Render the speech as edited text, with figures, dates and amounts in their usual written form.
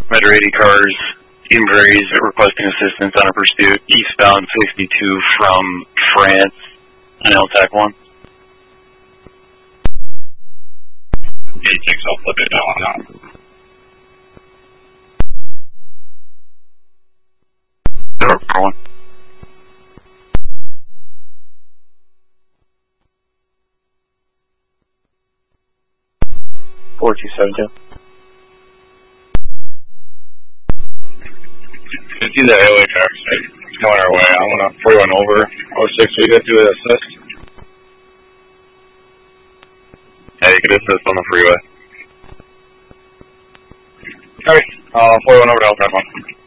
Metro 80 cars in Prairies requesting assistance on a pursuit eastbound 62 from France on LTAC 1. 86, I'll flip it down. 041. You see the AOA trucks coming our way. I'm going to 41 over. 06, we get through the assist. Yeah, you can assist on the freeway. Alright, 41 over to LTAC 1.